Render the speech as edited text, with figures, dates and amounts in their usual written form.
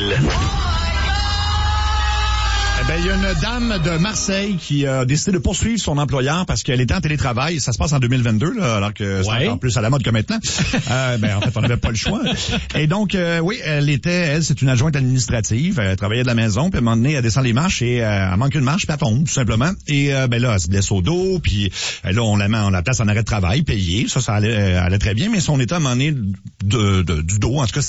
Belle. Eh ben, il y a une dame de Marseille qui a décidé de poursuivre son employeur parce qu'elle était en télétravail. Ça se passe en 2022, là, alors que c'est encore plus à la mode que maintenant. En fait, on n'avait pas le choix. Et donc, oui, c'est une adjointe administrative. Elle travaillait de la maison, puis à un moment donné, elle descend les marches et elle manque une marche, puis elle tombe, tout simplement. Et là, elle se blesse au dos, puis là, on la place en arrêt de travail, payé. Ça allait très bien, mais son état à un moment donné du dos, en tout cas,